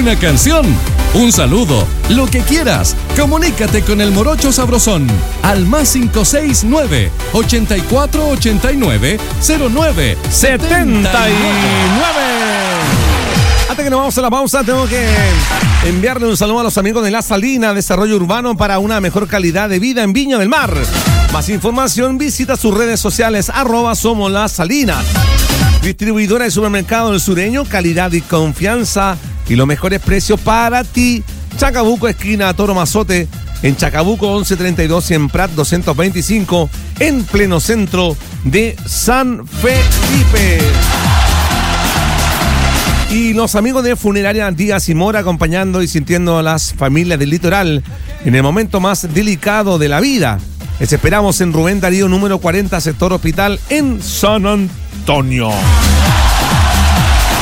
una canción, un saludo, lo que quieras. Comunícate con el Morocho Sabrosón al +569 8489 0979. Antes que nos vamos a la pausa, tengo que enviarle un saludo a los amigos de La Salina, Desarrollo Urbano para una mejor calidad de vida en Viña del Mar. Más información, visita sus redes sociales, @SomosLasSalinas. Distribuidora de supermercado del Sureño, calidad y confianza y los mejores precios para ti. Chacabuco, esquina Toro Mazote, en Chacabuco 1132 y en Prat 225, en pleno centro de San Felipe. Y los amigos de Funeraria Díaz y Mora acompañando y sintiendo a las familias del litoral en el momento más delicado de la vida. Les esperamos en Rubén Darío número 40, sector Hospital, en San Antonio.